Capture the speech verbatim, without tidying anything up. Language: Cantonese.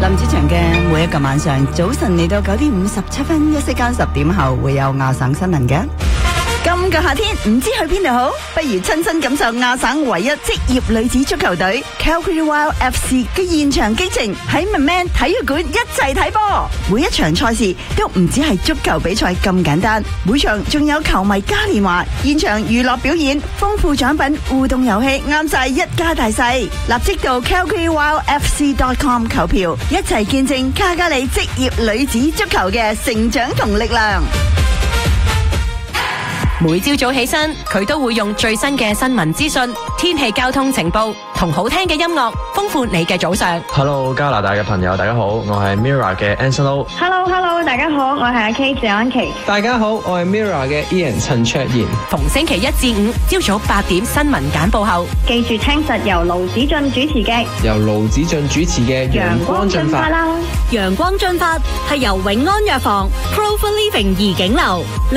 林子祥嘅每一個晚上早晨嚟到九點五十七分，一息間十點後會有亞省新聞嘅。今個夏天唔知去邊度好，不如親身感受亞省唯一職業女子足球隊 Calgary Wild F C 嘅現場激情，喺 McMahon 體育館一齊睇波。每一場賽事都唔止係足球比賽咁簡單，每場仲有球迷嘉年華、現場娛樂表演、豐富獎品、互動遊戲，啱晒一家大細。立即到 calgary wild f c dot com 購票，一齊見證卡加里職業女子足球嘅成長同力量。 每朝早起身，佢都會用最新嘅新聞資訊、天氣、交通情報同好聽嘅音樂，豐富你嘅早上。 Hello， 加拿大嘅朋友，大家好，我係 Mirror 嘅 Anson。 Hello Hello， 大家好，我係阿 K 謝安琪。 大家好，我係 Mirror 嘅 Ian 陳卓賢。 逢星期一至五朝早八點新聞簡報後， 記住聽實由盧子俊主持嘅由盧子俊主持嘅陽光進發啦。 陽光進發係由永安藥房 Clover Living 怡景樓。